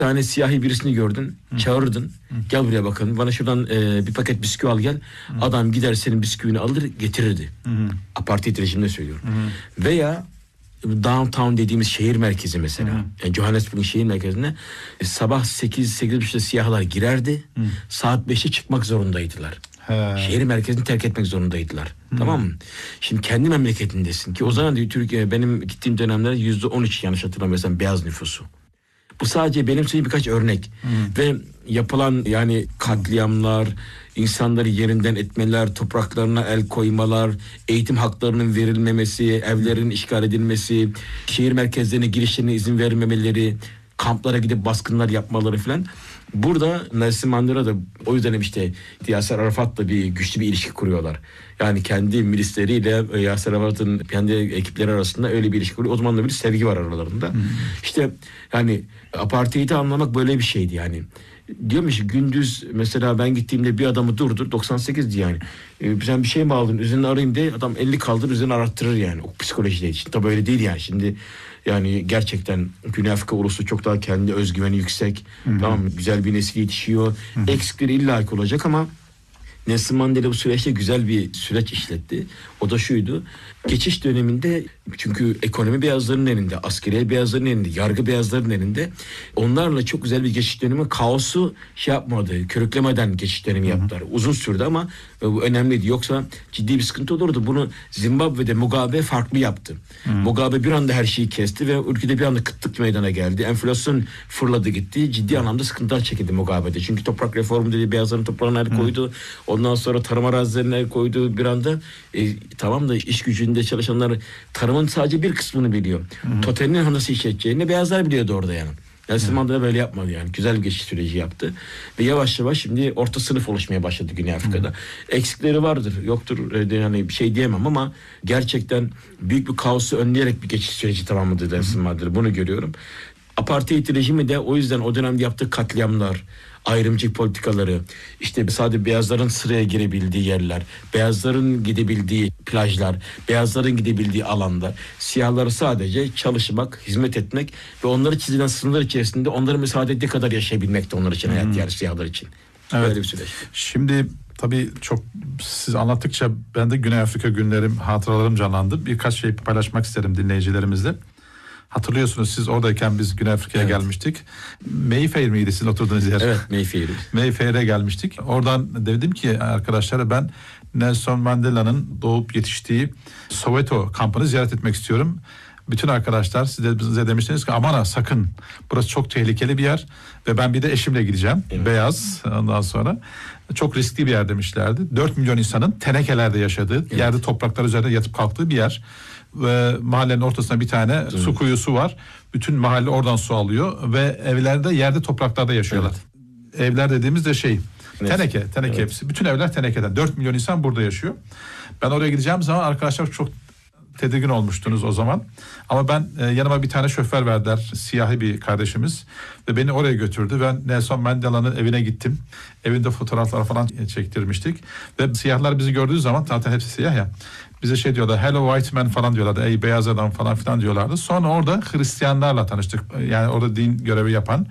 tane siyahi birisini gördün, çağırdın, gel buraya bakalım, bana şuradan bir paket bisküvi al gel. Adam gider senin bisküvini alır getirirdi. Apartheid rejiminde söylüyorum. Veya downtown dediğimiz şehir merkezi mesela. Yani Johannesburg'un şehir merkezine sabah 8-8.30'da siyahlar girerdi. Saat 5'te çıkmak zorundaydılar. Şehir merkezini terk etmek zorundaydılar. Tamam mı? Şimdi kendi memleketindesin ki o zaman da Türkiye, benim gittiğim dönemlerde %13 yanlış hatırlamıyorsam beyaz nüfusu. Bu sadece benim söylediğim birkaç örnek. Ve yapılan yani katliamlar, insanları yerinden etmeler, topraklarına el koymalar, eğitim haklarının verilmemesi, evlerin işgal edilmesi, şehir merkezlerine girişlerine izin vermemeleri, kamplara gidip baskınlar yapmaları filan. Burada Nelson Mandela da o yüzden işte Yasser Arafat'la güçlü bir ilişki kuruyorlar. Yani kendi milisleriyle Yasser Arafat'ın kendi ekipleri arasında öyle bir ilişki kuruyor. O zaman da bir sevgi var aralarında. İşte yani apartheid'i anlamak böyle bir şeydi yani. Diyormuş gündüz mesela ben gittiğimde bir adamı durdur, 98'di yani. Sen bir şey mi aldın üzerine arayayım diye adam 50 kaldır üzerine arattırır yani. O psikolojide için. Tabii öyle değil yani şimdi. Yani gerçekten Güney Afrika ulusu çok daha kendi özgüveni yüksek. Tamam mı? Güzel bir nesil yetişiyor. Eksikleri illaki olacak ama Nelson Mandela bu süreçte güzel bir süreç işletti. O da şuydu. Geçiş döneminde çünkü ekonomi beyazların elinde, askeriye beyazların elinde, yargı beyazların elinde. Onlarla çok güzel bir geçiş dönemi, kaosu yapmadı, körüklemeden geçiş dönemi yaptılar. Uzun sürdü ama bu önemliydi. Yoksa ciddi bir sıkıntı olurdu. Bunu Zimbabwe'de Mugabe farklı yaptı. Mugabe bir anda her şeyi kesti ve ülkede bir anda kıtlık meydana geldi. Enflasyon fırladı gitti. Ciddi anlamda sıkıntılar çekildi Mugabe'de. Çünkü toprak reformu dedi, beyazların toprağına el koydu. Ondan sonra tarım arazilerine el koydu bir anda. Tamam da iş gücünde çalışanlar tarımın sadece bir kısmını biliyor. Totalini nasıl işleteceğini beyazlar biliyordu orada yani. Nelson Mandela böyle yapmadı yani. Güzel bir geçiş süreci yaptı. Ve yavaş yavaş şimdi orta sınıf oluşmaya başladı Güney Afrika'da. Eksikleri vardır, yoktur yani bir şey diyemem ama gerçekten büyük bir kaosu önleyerek bir geçiş süreci tamamladı Nelson Mandela. Bunu görüyorum. Apartheid rejimi de o yüzden o dönemde yaptığı katliamlar, ayrımcı politikaları, işte sadece beyazların sıraya girebildiği yerler, beyazların gidebildiği plajlar, beyazların gidebildiği alanlar, siyahları sadece çalışmak, hizmet etmek ve onları çizilen sınırlar içerisinde onların müsaade ettiği kadar yaşayabilmek de onlar için hayat yani siyahlar için. Evet. Böyle bir süreç. Şimdi tabii çok siz anlattıkça ben de Güney Afrika günlerim, hatıralarım canlandı. Birkaç şey paylaşmak isterim dinleyicilerimizle. Hatırlıyorsunuz siz oradayken biz Güney Afrika'ya gelmiştik. Mayfair miydi sizin oturduğunuz yer? Evet, Mayfair. Mayfair'e gelmiştik. Oradan dedim ki arkadaşlara ben Nelson Mandela'nın doğup yetiştiği Soweto kampını ziyaret etmek istiyorum. Bütün arkadaşlar size demiştiniz ki aman ha sakın burası çok tehlikeli bir yer ve ben bir de eşimle gideceğim. Evet. Beyaz ondan sonra çok riskli bir yer demişlerdi. 4 milyon insanın tenekelerde yaşadığı, yerde topraklar üzerinde yatıp kalktığı bir yer. Ve mahallenin ortasında bir tane su kuyusu var. Bütün mahalle oradan su alıyor ve evlerde yerde topraklarda yaşıyorlar. Evet. Evler dediğimiz de teneke evet. Hepsi. Bütün evler tenekeden. 4 milyon insan burada yaşıyor. Ben oraya gideceğim zaman arkadaşlar çok tedirgin olmuştunuz o zaman. Ama ben yanıma bir tane şoför verdiler. Siyahi bir kardeşimiz. Ve beni oraya götürdü. Ben Nelson Mandela'nın evine gittim. Evinde fotoğraflar falan çektirmiştik. Ve siyahlar bizi gördüğü zaman zaten hepsi siyah ya. Bize diyorlar hello white man falan diyorlardı. Ey beyaz adam falan filan diyorlardı. Sonra orada Hristiyanlarla tanıştık. Yani orada din görevi yapan.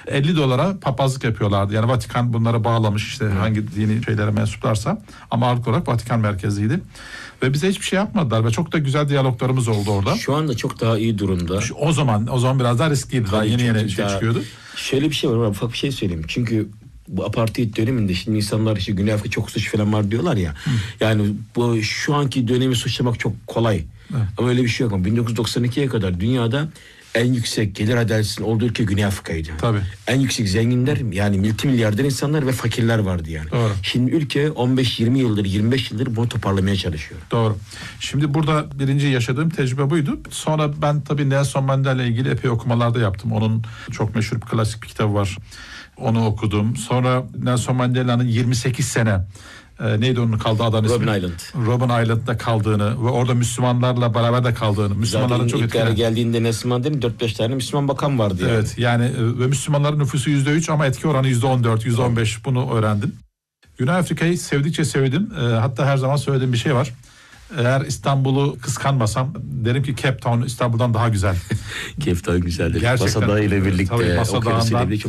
$50 papazlık yapıyorlardı. Yani Vatikan bunları bağlamış işte hangi dini şeylere mensuplarsa. Ama ağırlık olarak Vatikan merkezliydi. Ve bize hiçbir şey yapmadılar ve çok da güzel diyaloglarımız oldu orada. Şu anda çok daha iyi durumda. O zaman biraz daha riskliydi. Daha yeni çıkıyordu. Şöyle bir şey var, ufak bir şey söyleyeyim. Çünkü bu apartheid döneminde şimdi insanlar işte Güney Afrika çok suç falan var diyorlar ya. Yani bu şu anki dönemi suçlamak çok kolay. Ama öyle bir şey yok. Ama 1992'ye kadar dünyada en yüksek gelir adaletsinin olduğu ülke Güney Afrika'ydı. Tabii. En yüksek zenginler yani multimilyarder insanlar ve fakirler vardı yani. Doğru. Şimdi ülke 15-20 yıldır 25 yıldır bunu toparlamaya çalışıyor. Doğru. Şimdi burada birinci yaşadığım tecrübe buydu. Sonra ben tabii Nelson Mandela ile ilgili epey okumalarda yaptım. Onun çok meşhur bir klasik bir kitabı var. Onu okudum. Sonra Nelson Mandela'nın 28 sene neydi onun kaldığı adanın ismi? Robben Island'da kaldığını ve orada Müslümanlarla beraber de kaldığını. Müslümanların zaten çok etkilenen. Geldiğinde Nelson Mandela'nın 4-5 tane Müslüman bakan vardı yani. Evet yani ve Müslümanların nüfusu %3 ama etki oranı %14, %15 bunu öğrendim. Güney Afrika'yı sevdikçe sevdim. Hatta her zaman söylediğim bir şey var. Eğer İstanbul'u kıskanmasam derim ki Cape Town İstanbul'dan daha güzel. Cape Town güzeldir. Gerçekten. Masa Dağı ile birlikte, Tabii, Masa okyanus ile Dağı'ndan birlikte